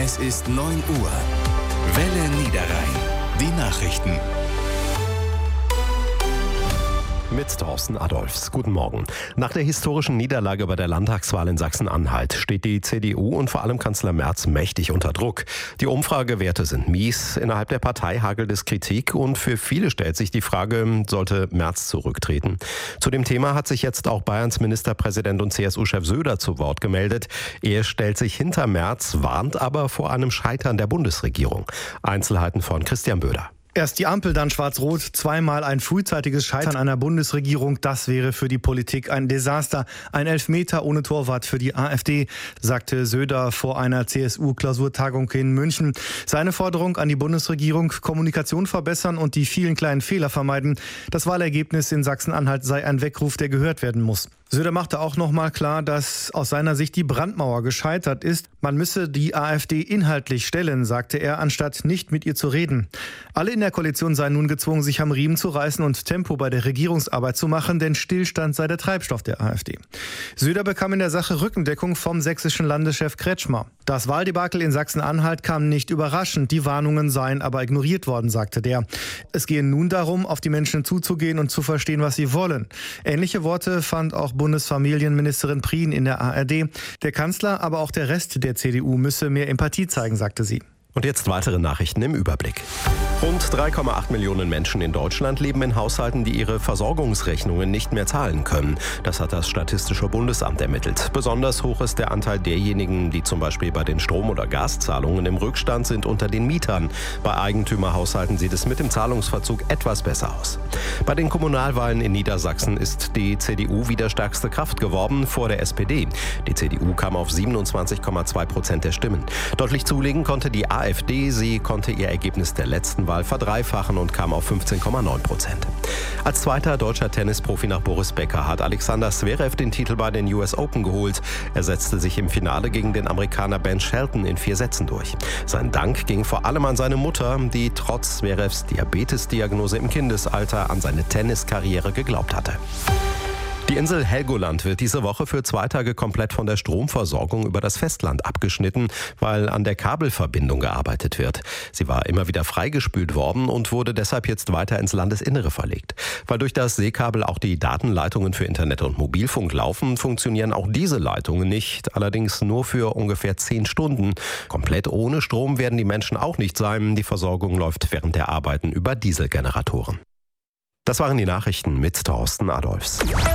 Es ist 9 Uhr. Welle Niederrhein. Die Nachrichten. Mit Thorsten Adolphs. Guten Morgen. Nach der historischen Niederlage bei der Landtagswahl in Sachsen-Anhalt steht die CDU und vor allem Kanzler Merz mächtig unter Druck. Die Umfragewerte sind mies, innerhalb der Partei hagelt es Kritik und für viele stellt sich die Frage, sollte Merz zurücktreten? Zu dem Thema hat sich jetzt auch Bayerns Ministerpräsident und CSU-Chef Söder zu Wort gemeldet. Er stellt sich hinter Merz, warnt aber vor einem Scheitern der Bundesregierung. Einzelheiten von Christian Böder. Erst die Ampel, dann Schwarz-Rot, zweimal ein frühzeitiges Scheitern einer Bundesregierung. Das wäre für die Politik ein Desaster. Ein Elfmeter ohne Torwart für die AfD, sagte Söder vor einer CSU-Klausurtagung in München. Seine Forderung an die Bundesregierung: Kommunikation verbessern und die vielen kleinen Fehler vermeiden. Das Wahlergebnis in Sachsen-Anhalt sei ein Weckruf, der gehört werden muss. Söder machte auch noch mal klar, dass aus seiner Sicht die Brandmauer gescheitert ist. Man müsse die AfD inhaltlich stellen, sagte er, anstatt nicht mit ihr zu reden. Alle in der Koalition seien nun gezwungen, sich am Riemen zu reißen und Tempo bei der Regierungsarbeit zu machen, denn Stillstand sei der Treibstoff der AfD. Söder bekam in der Sache Rückendeckung vom sächsischen Landeschef Kretschmer. Das Wahldebakel in Sachsen-Anhalt kam nicht überraschend, die Warnungen seien aber ignoriert worden, sagte der. Es gehe nun darum, auf die Menschen zuzugehen und zu verstehen, was sie wollen. Ähnliche Worte fand auch Bundesfamilienministerin Prien in der ARD. Der Kanzler, aber auch der Rest der CDU müsse mehr Empathie zeigen, sagte sie. Und jetzt weitere Nachrichten im Überblick. Rund 3,8 Millionen Menschen in Deutschland leben in Haushalten, die ihre Versorgungsrechnungen nicht mehr zahlen können. Das hat das Statistische Bundesamt ermittelt. Besonders hoch ist der Anteil derjenigen, die zum Beispiel bei den Strom- oder Gaszahlungen im Rückstand sind, unter den Mietern. Bei Eigentümerhaushalten sieht es mit dem Zahlungsverzug etwas besser aus. Bei den Kommunalwahlen in Niedersachsen ist die CDU wieder stärkste Kraft geworden vor der SPD. Die CDU kam auf 27,2% der Stimmen. Deutlich zulegen konnte die AfD, sie konnte ihr Ergebnis der letzten Wahl verdreifachen und kam auf 15,9%. Als zweiter deutscher Tennisprofi nach Boris Becker hat Alexander Zverev den Titel bei den US Open geholt. Er setzte sich im Finale gegen den Amerikaner Ben Shelton in 4 Sätzen durch. Sein Dank ging vor allem an seine Mutter, die trotz Zverevs Diabetesdiagnose im Kindesalter an seine Tenniskarriere geglaubt hatte. Die Insel Helgoland wird diese Woche für 2 Tage komplett von der Stromversorgung über das Festland abgeschnitten, weil an der Kabelverbindung gearbeitet wird. Sie war immer wieder freigespült worden und wurde deshalb jetzt weiter ins Landesinnere verlegt. Weil durch das Seekabel auch die Datenleitungen für Internet und Mobilfunk laufen, funktionieren auch diese Leitungen nicht, allerdings nur für ungefähr 10 Stunden. Komplett ohne Strom werden die Menschen auch nicht sein. Die Versorgung läuft während der Arbeiten über Dieselgeneratoren. Das waren die Nachrichten mit Thorsten Adolphs.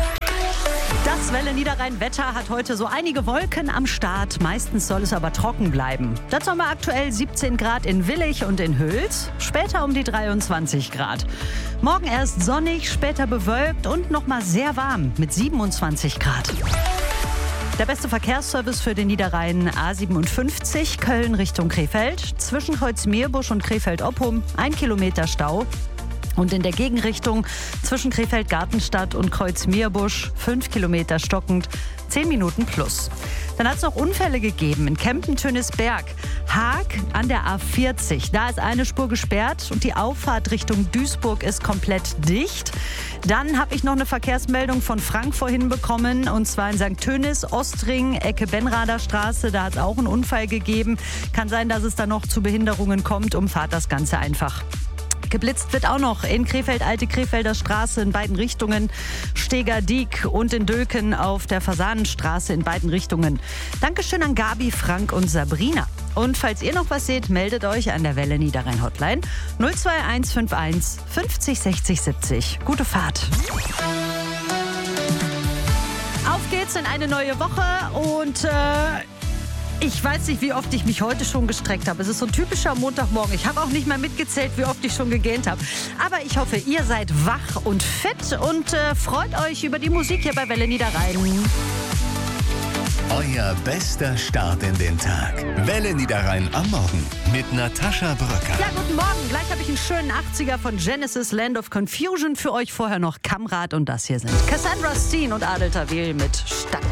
Das Welle Niederrhein-Wetter hat heute so einige Wolken am Start. Meistens soll es aber trocken bleiben. Dazu haben wir aktuell 17 Grad in Willich und in Hüls, später um die 23 Grad. Morgen erst sonnig, später bewölkt und nochmal sehr warm mit 27 Grad. Der beste Verkehrsservice für den Niederrhein: A57 Köln Richtung Krefeld. Zwischen Kreuzmeerbusch und Krefeld-Oppum 1 Kilometer Stau. Und in der Gegenrichtung zwischen Krefeld-Gartenstadt und Kreuzmeerbusch 5 Kilometer stockend, 10 Minuten plus. Dann hat es noch Unfälle gegeben in Kempen-Tönisberg. Haag an der A40. Da ist eine Spur gesperrt und die Auffahrt Richtung Duisburg ist komplett dicht. Dann habe ich noch eine Verkehrsmeldung von Frank vorhin bekommen, und zwar in St. Tönis, Ostring, Ecke Benrader Straße. Da hat es auch einen Unfall gegeben. Kann sein, dass es da noch zu Behinderungen kommt. Umfahrt das Ganze einfach. Geblitzt wird auch noch in Krefeld, Alte Krefelder Straße in beiden Richtungen, Steger Diek und in Döken auf der Fasanenstraße in beiden Richtungen. Dankeschön an Gabi, Frank und Sabrina. Und falls ihr noch was seht, meldet euch an der Welle Niederrhein Hotline 02151 50 60 70. Gute Fahrt. Auf geht's in eine neue Woche und ich weiß nicht, wie oft ich mich heute schon gestreckt habe. Es ist so ein typischer Montagmorgen. Ich habe auch nicht mal mitgezählt, wie oft ich schon gegähnt habe. Aber ich hoffe, ihr seid wach und fit und freut euch über die Musik hier bei Welle Niederrhein. Euer bester Start in den Tag. Welle Niederrhein am Morgen mit Natascha Bröcker. Ja, guten Morgen. Gleich habe ich einen schönen 80er von Genesis, Land of Confusion für euch. Vorher noch Kamrat und das hier sind Cassandra Steen und Adel Tawil mit Stadt.